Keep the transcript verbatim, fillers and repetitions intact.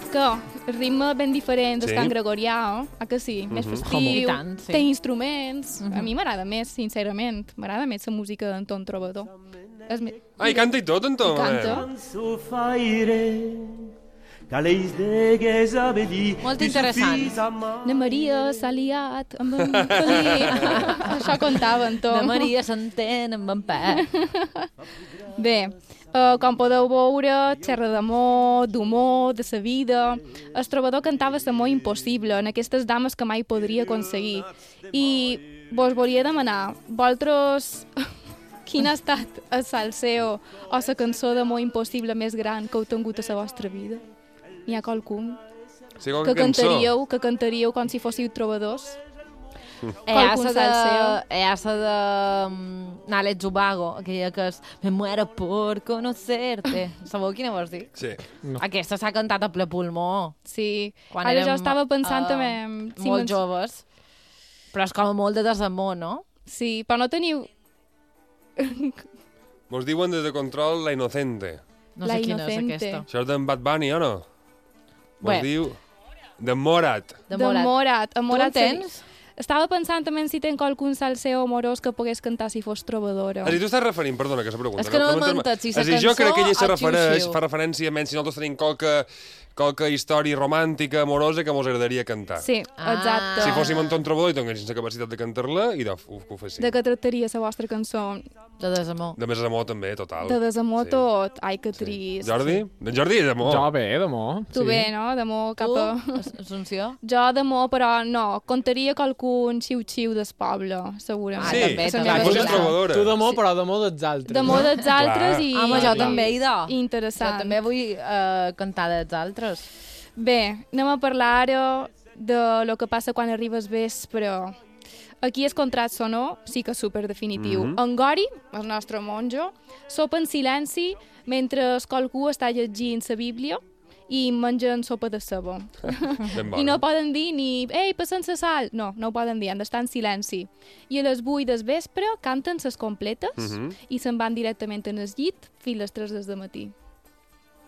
que el ritme ben diferent del Sí. cant gregorià, eh? Ah, que sí? Més Mhm. festiu, Home, i tant, sí. té instruments. Mhm. A mi m'agrada més, sincerament. M'agrada més la música d'Anton Trobador. És me... Ah, i canta i tot, Anton. I canta. Molt interessant. Na Maria s'ha liat amb en Felip. Això contava Anton. La Maria s'entén amb en Pep. Bé, uh, com podeu veure, xerra d'amor, d'humor, de sa vida. El trobador cantava l'amor impossible en aquestes dames que mai podria aconseguir. I vos volia demanar, vosaltres, quin ha estat el salseo o la cançó d'amor impossible més gran que heu tingut a la vostra vida? N'hi ha qualcun? Sí, Que qualque cançó. cantaríeu, que cantaríeu com si fóssiu trobadors? Eh, ha Qualcun sa de... salseo? Eh, ha sa de... mm, Nale Zubago, aquella que és Me muero por conocerte. Sabeu quina vols dir? Sí. No. Aquesta s'ha cantat a ple pulmó. Sí. Quan Ara érem, jo estava pensant eh, també... si molt me'n- joves. Però és com molt de desamor, no? Sí, però no teniu... Vos diuen des de control La Inocente. No La sé quina és Inocente. aquesta. Això és d'en Bad Bunny, o no? Vos Bé. diu... De Morat. De De Morat. Morat. Tu Morat en tens? Estava pensant també en si ten qualcun salseo amorós que pogués cantar si fos trobadora. És a dir, tu estàs referint, perdona, que se pregunta. És que no m'entens- m'he entès, si És sa a dir, jo cançó crec que ella se o refereix, xiu-xiu. fa referència, menys si nosaltres tenim qualque, qualque història romàntica, amorosa, que mos agradaria cantar. Sí, Ah. exacte. Si fóssim Anton Trobador i tinguéssim la capacitat de cantar-la, i de, ho, ho féssim. De què tractaria la vostra cançó? De desamor. De més amor també, total. De desamor Sí. tot. Ai, que Sí. trist. Jordi? D'en Jordi és d'amor. Jo bé, d'amor. Tu sí. bé, no? D'amor cap Tu, a... Assumpció? Jo d'amor, però no. Contaria qualcun xiu-xiu del poble, segurament. Ah, Sí, també, La també. meva si fossis vida. trobadora. Tu d'amor, però d'amor dels altres. D'amor dels altres Clar. i... Home, jo i- també, idò. i Interessant. Jo també vull eh, cantar dels altres. Bé, anem a parlar ara de lo que passa quan arribes vespre. Aquí el contrast sonor sí que és superdefinitiu. Mhm. En Gori, el nostre monjo, sopa en silenci mentre qualcú està llegint la Bíblia i mengen sopa de ceba. Ben I no bona. poden dir ni «Ei, passen la sal!» No, no ho poden dir, han d'estar en silenci. I a les vuit del vespre canten les completes Mhm. i se'n van directament en el llit fins les tres del matí.